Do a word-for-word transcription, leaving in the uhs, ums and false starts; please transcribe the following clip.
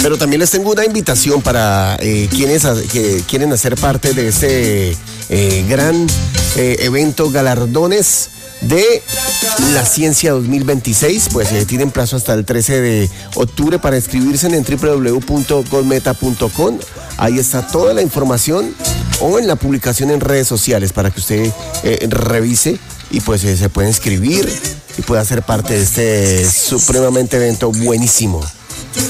Pero también les tengo una invitación para eh, quienes que quieren hacer parte de este eh, gran eh, evento galardones de la ciencia dos mil veintiséis. Pues eh, tienen plazo hasta el trece de octubre para inscribirse en doble u doble u doble u punto golmeta punto com. Ahí está toda la información, o en la publicación en redes sociales para que usted eh, revise y pues eh, se puede inscribir y pueda ser parte de este supremamente evento buenísimo.